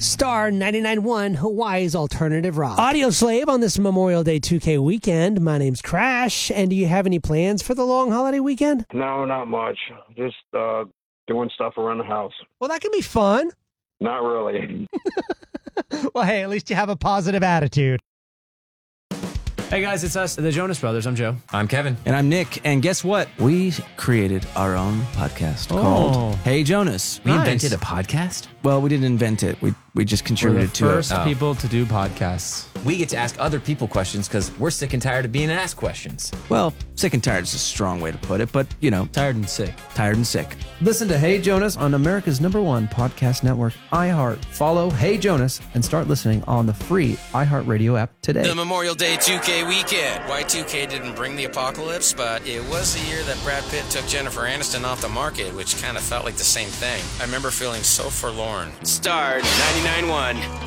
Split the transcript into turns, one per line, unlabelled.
Star 99.1, Hawaii's alternative rock. Audio Slave on this Memorial Day 2K weekend. My name's Crash, and do you have any plans for the long holiday weekend?
No, not much. Just doing stuff around the house.
Well, that can be fun.
Not really.
Well, hey, at least you have a positive attitude.
Hey guys, it's us, the Jonas Brothers. I'm Joe.
I'm Kevin.
And I'm Nick. And guess what? We created our own podcast called Hey Jonas.
We invented a podcast?
Well, we didn't invent it. We just contributed to it.
We're the first people to do podcasts.
We get to ask other people questions because we're sick and tired of being asked questions.
Well, sick and tired is a strong way to put it, but, you know.
Tired and sick.
Tired and sick.
Listen to Hey Jonas on America's #1 podcast network, iHeart. Follow Hey Jonas and start listening on the free iHeartRadio app today.
The Memorial Day 2K weekend. Y2K didn't bring the apocalypse, but it was the year that Brad Pitt took Jennifer Aniston off the market, which kind of felt like the same thing. I remember feeling so forlorn. Star 99.1.